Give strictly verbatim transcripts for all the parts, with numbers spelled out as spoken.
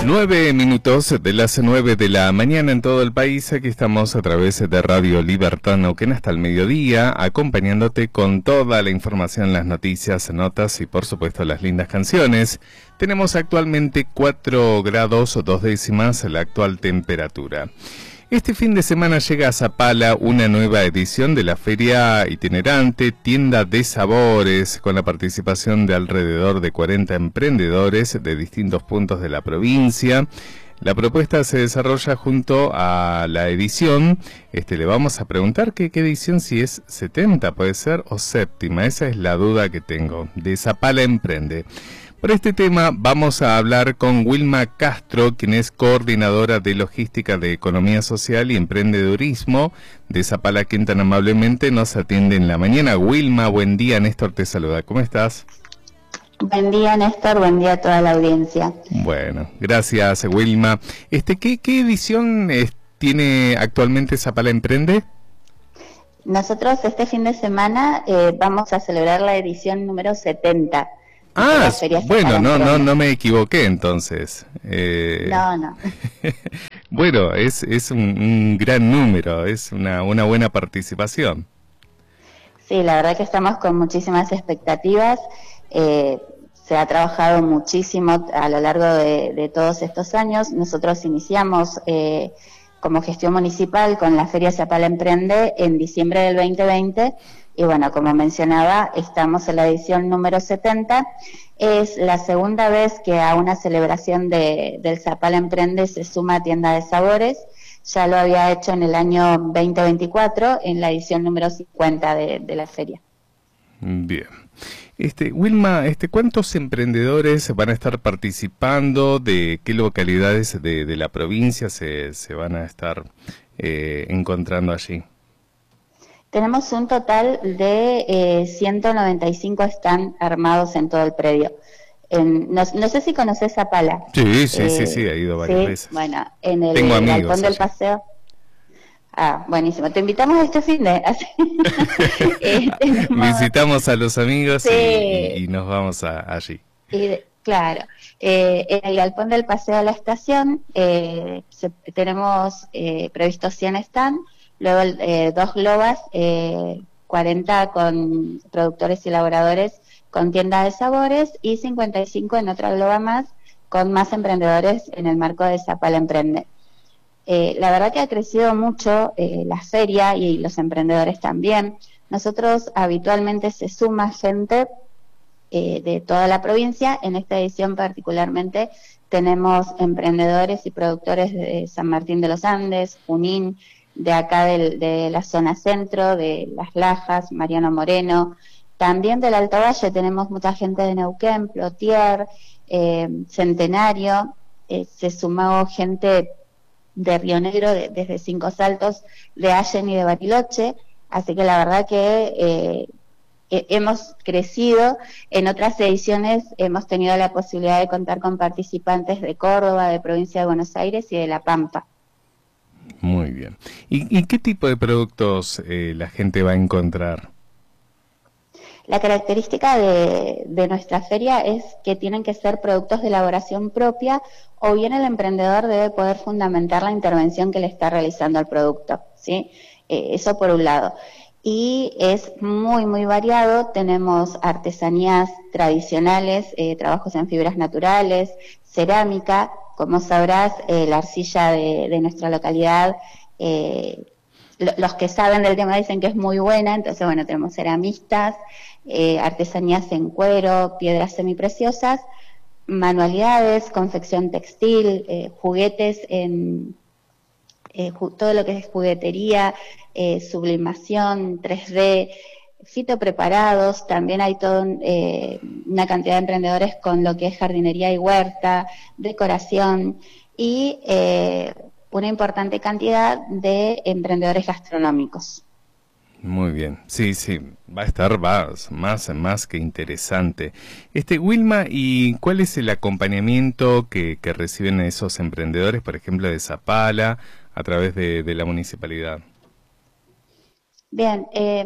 Nueve minutos de las nueve de la mañana en todo el país. Aquí estamos a través de Radio Libertad Neuquén hasta el mediodía, acompañándote con toda la información, las noticias, notas y por supuesto las lindas canciones. Tenemos actualmente cuatro grados dos décimas la actual temperatura. Este fin de semana llega a Zapala una nueva edición de la feria itinerante Tienda de Sabores, con la participación de alrededor de cuarenta emprendedores de distintos puntos de la provincia. La propuesta se desarrolla junto a la edición, este, le vamos a preguntar que, qué edición, si es setenta puede ser o séptima, esa es la duda que tengo, de Zapala Emprende. Por este tema vamos a hablar con Wilma Castro, quien es coordinadora de logística de economía social y emprendedurismo de Zapala, quien tan amablemente nos atiende en la mañana. Wilma, buen día, Néstor te saluda, ¿cómo estás? Buen día, Néstor, buen día a toda la audiencia. Bueno, gracias, Wilma. Este, ¿qué, qué edición eh, tiene actualmente Zapala Emprende? Nosotros este fin de semana eh, vamos a celebrar la edición número setenta. Ah, bueno, no, no, no me equivoqué entonces. Eh, no, no. Bueno, es, es un, un gran número, es una, una buena participación. Sí, la verdad que estamos con muchísimas expectativas. Eh, se ha trabajado muchísimo a lo largo de, de todos estos años. Nosotros iniciamos eh, como gestión municipal con la Feria Zapala Emprende en diciembre del veinte veinte. Y bueno, como mencionaba, estamos en la edición número setenta. Es la segunda vez que a una celebración de, del Zapala Emprende se suma Tienda de Sabores. Ya lo había hecho en el año veinte veinticuatro, en la edición número cincuenta de, de la feria. Bien. Este, Wilma, este, ¿cuántos emprendedores van a estar participando? ¿De qué localidades de, de la provincia se, se van a estar eh, encontrando allí? Tenemos un total de eh, ciento noventa y cinco están armados en todo el predio. En, no, no sé si conoces Zapala. Sí, sí, eh, sí, sí, he ido varias sí, veces. Bueno, en el Tengo amigos Galpón del allí. Paseo. Ah, buenísimo. Te invitamos a este fin de... eh, tenemos... Visitamos a los amigos sí. y, y nos vamos a, allí. Y de, claro. Eh, en el Galpón del Paseo de la Estación eh, se, tenemos eh, previstos cien stands. Luego eh, dos globas, eh, cuarenta con productores y elaboradores con tienda de sabores y cincuenta y cinco en otra globa más con más emprendedores en el marco de Zapala Emprende. Eh, la verdad que ha crecido mucho eh, la feria y los emprendedores también. Nosotros habitualmente se suma gente eh, de toda la provincia. En esta edición particularmente tenemos emprendedores y productores de San Martín de los Andes, Junín, de acá del, de la zona centro, de Las Lajas, Mariano Moreno, también del Alto Valle tenemos mucha gente de Neuquén, Plotier, eh, Centenario, eh, se sumó gente de Río Negro, de, desde Cinco Saltos, de Allen y de Bariloche, así que la verdad que eh, eh, hemos crecido. En otras ediciones hemos tenido la posibilidad de contar con participantes de Córdoba, de Provincia de Buenos Aires y de La Pampa. Muy bien. ¿Y, y qué tipo de productos eh, la gente va a encontrar? La característica de, de nuestra feria es que tienen que ser productos de elaboración propia, o bien el emprendedor debe poder fundamentar la intervención que le está realizando al producto, ¿sí? Eh, eso por un lado. Y es muy, muy variado. Tenemos artesanías tradicionales, eh, trabajos en fibras naturales, cerámica. Como sabrás, eh, la arcilla de, de nuestra localidad, eh, lo, los que saben del tema dicen que es muy buena, entonces bueno, tenemos ceramistas, eh, artesanías en cuero, piedras semipreciosas, manualidades, confección textil, eh, juguetes en eh, ju todo lo que es juguetería, eh, sublimación, tres D, fitopreparados. También hay toda eh, una cantidad de emprendedores con lo que es jardinería y huerta, decoración y eh, una importante cantidad de emprendedores gastronómicos. Muy bien, sí, sí, va a estar más, más, más que interesante. Este, Wilma, ¿y cuál es el acompañamiento que, que reciben esos emprendedores, por ejemplo, de Zapala, a través de, de la municipalidad? Bien, eh,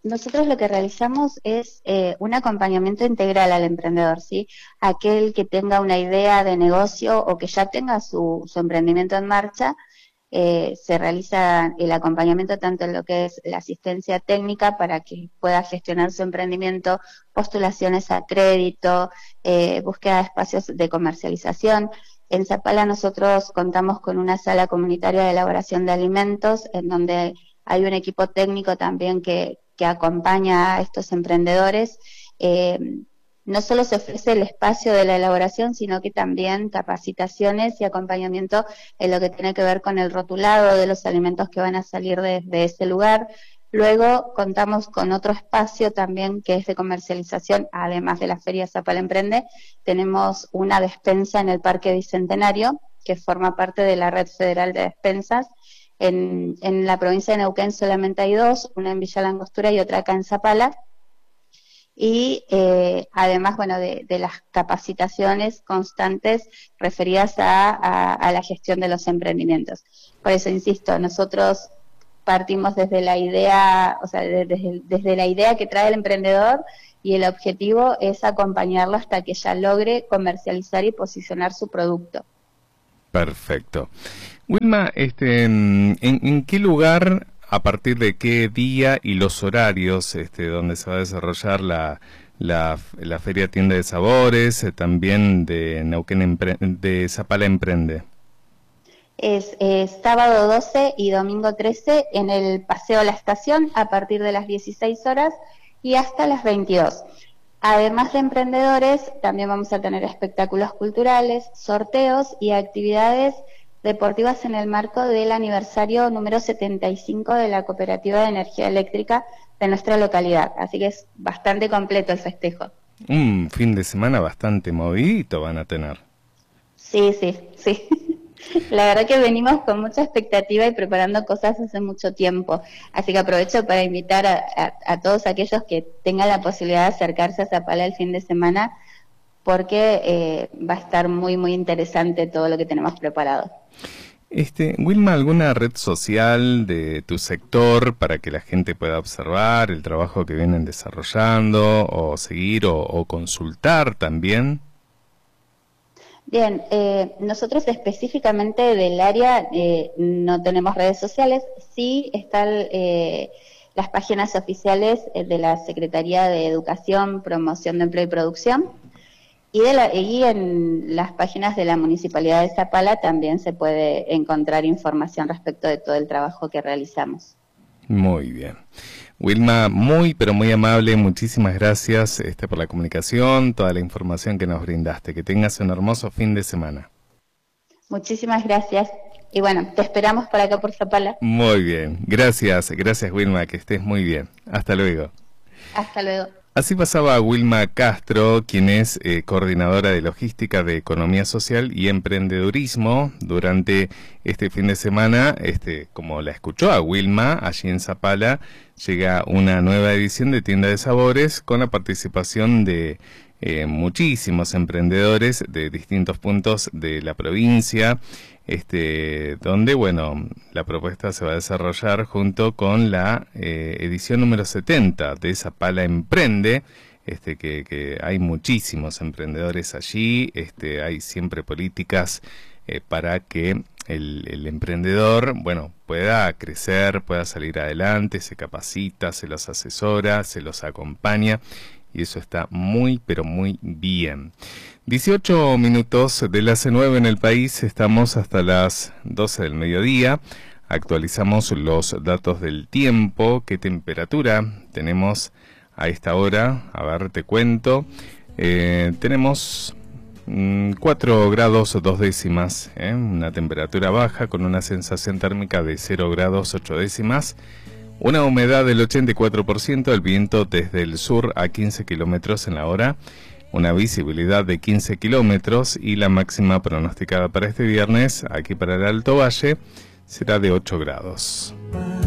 nosotros lo que realizamos es eh, un acompañamiento integral al emprendedor, ¿sí? Aquel que tenga una idea de negocio o que ya tenga su, su emprendimiento en marcha, eh, se realiza el acompañamiento tanto en lo que es la asistencia técnica para que pueda gestionar su emprendimiento, postulaciones a crédito, eh, búsqueda de espacios de comercialización. En Zapala nosotros contamos con una sala comunitaria de elaboración de alimentos, en donde hay un equipo técnico también que, que acompaña a estos emprendedores. Eh, no solo se ofrece el espacio de la elaboración, sino que también capacitaciones y acompañamiento en lo que tiene que ver con el rotulado de los alimentos que van a salir de, de ese lugar. Luego contamos con otro espacio también que es de comercialización, además de la Feria Zapala Emprende. Tenemos una despensa en el Parque Bicentenario, que forma parte de la Red Federal de Despensas. En, en la provincia de Neuquén solamente hay dos, una en Villa Langostura y otra acá en Zapala. Y eh, además, bueno, de, de las capacitaciones constantes referidas a, a, a la gestión de los emprendimientos. Por eso, insisto, nosotros partimos desde la idea, o sea, desde, desde la idea que trae el emprendedor, y el objetivo es acompañarlo hasta que ya logre comercializar y posicionar su producto. Perfecto. Wilma, este, ¿en, en qué lugar, a partir de qué día y los horarios este, donde se va a desarrollar la, la, la Feria Tienda de Sabores, eh, también de Neuquén Empre de Zapala Emprende? Es eh, sábado doce y domingo trece en el Paseo a la Estación a partir de las dieciséis horas y hasta las veintidós. Además de emprendedores, también vamos a tener espectáculos culturales, sorteos y actividades deportivas en el marco del aniversario número setenta y cinco de la Cooperativa de Energía Eléctrica de nuestra localidad. Así que es bastante completo el festejo. Un fin de semana bastante movidito van a tener. Sí, sí, sí. La verdad que venimos con mucha expectativa y preparando cosas hace mucho tiempo. Así que aprovecho para invitar a, a, a todos aquellos que tengan la posibilidad de acercarse a Zapala el fin de semana, porque eh, va a estar muy, muy interesante todo lo que tenemos preparado. Este, Wilma, ¿alguna red social de tu sector para que la gente pueda observar el trabajo que vienen desarrollando o seguir o, o consultar también? Bien, eh, nosotros específicamente del área eh, no tenemos redes sociales, sí están eh, las páginas oficiales de la Secretaría de Educación, Promoción de Empleo y Producción, y, de la, y en las páginas de la Municipalidad de Zapala también se puede encontrar información respecto de todo el trabajo que realizamos. Muy bien. Wilma, muy pero muy amable, muchísimas gracias este, por la comunicación, toda la información que nos brindaste. Que tengas un hermoso fin de semana. Muchísimas gracias. Y bueno, te esperamos por acá por Zapala. Muy bien, gracias, gracias Wilma, que estés muy bien. Hasta luego. Hasta luego. Así pasaba Wilma Castro, quien es eh, coordinadora de logística de economía social y emprendedurismo. Durante este fin de semana, este, como la escuchó a Wilma, allí en Zapala, llega una nueva edición de Tienda de Sabores con la participación de eh, muchísimos emprendedores de distintos puntos de la provincia, este, donde, bueno, la propuesta se va a desarrollar junto con la eh, edición número setenta de Zapala Emprende, este, que, que hay muchísimos emprendedores allí, este, hay siempre políticas eh, para que el, el emprendedor, bueno, pueda crecer, pueda salir adelante, se capacita, se los asesora, se los acompaña, y eso está muy, pero muy bien. dieciocho minutos de las nueve en el país, estamos hasta las doce del mediodía. Actualizamos los datos del tiempo. ¿Qué temperatura tenemos a esta hora? A ver, te cuento. Eh, tenemos mm, cuatro grados dos décimas, ¿eh? Una temperatura baja con una sensación térmica de cero grados ocho décimas. Una humedad del ochenta y cuatro por ciento, el viento desde el sur a quince kilómetros en la hora, una visibilidad de quince kilómetros y la máxima pronosticada para este viernes, aquí para el Alto Valle, será de ocho grados.